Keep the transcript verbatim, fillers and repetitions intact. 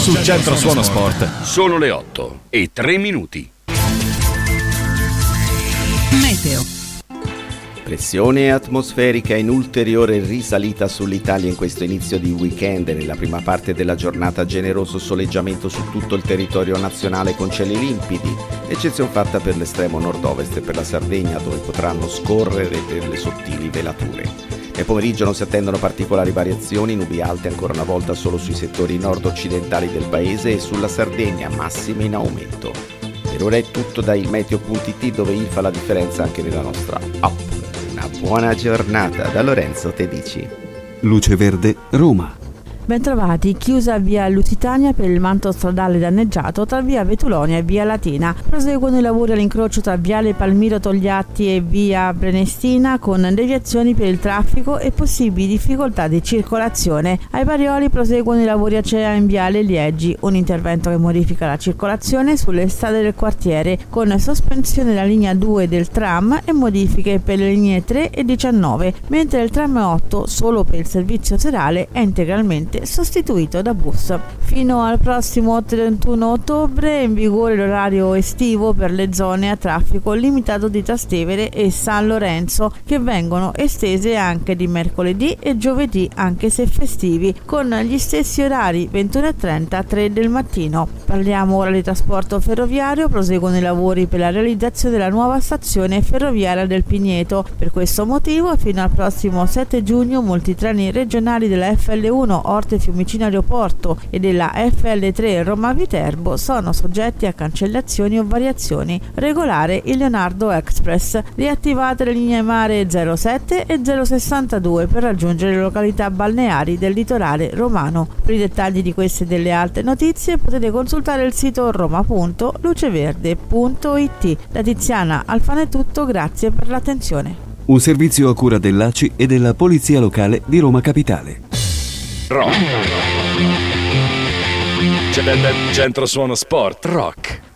Sul Centro Suono Sport. Sono le otto e tre minuti. Meteo. Pressione atmosferica in ulteriore risalita sull'Italia in questo inizio di weekend. Nella prima parte della giornata generoso soleggiamento su tutto il territorio nazionale con cieli limpidi, eccezione fatta per l'estremo nord-ovest e per la Sardegna, dove potranno scorrere delle sottili velature. Nel pomeriggio non si attendono particolari variazioni, nubi alte ancora una volta solo sui settori nord-occidentali del paese e sulla Sardegna, massime in aumento. Per ora è tutto da il meteo punto it, dove I F A la differenza anche nella nostra app. Una buona giornata da Lorenzo Tedici. Luce Verde, Roma. Bentrovati, chiusa via Lusitania per il manto stradale danneggiato tra via Vetulonia e via Latina. Proseguono i lavori all'incrocio tra viale Palmiro Togliatti e via Prenestina con deviazioni per il traffico e possibili difficoltà di circolazione. Ai Parioli proseguono i lavori a Cea in viale Liegi, un intervento che modifica la circolazione sulle strade del quartiere con sospensione della linea due del tram e modifiche per le linee tre e diciannove, mentre il tram otto, solo per il servizio serale, è integralmente sostituito da bus. Fino al prossimo trentuno ottobre è in vigore l'orario estivo per le zone a traffico limitato di Trastevere e San Lorenzo, che vengono estese anche di mercoledì e giovedì anche se festivi, con gli stessi orari ventuno e trenta a tre del mattino. Parliamo ora di trasporto ferroviario. Proseguono i lavori per la realizzazione della nuova stazione ferroviaria del Pigneto. Per questo motivo fino al prossimo sette giugno molti treni regionali della F L uno Orte Fiumicino Aeroporto e della F L tre Roma Viterbo sono soggetti a cancellazioni o variazioni. Regolare il Leonardo Express. Riattivate le linee mare zero sette e zero sessantadue per raggiungere le località balneari del litorale romano. Per i dettagli di queste e delle altre notizie potete consultare il sito roma punto luceverde punto it. Da Tiziana Alfano è tutto, grazie per l'attenzione. Un servizio a cura dell'A C I e della Polizia Locale di Roma Capitale. Rock. Centro Suono Sport Rock.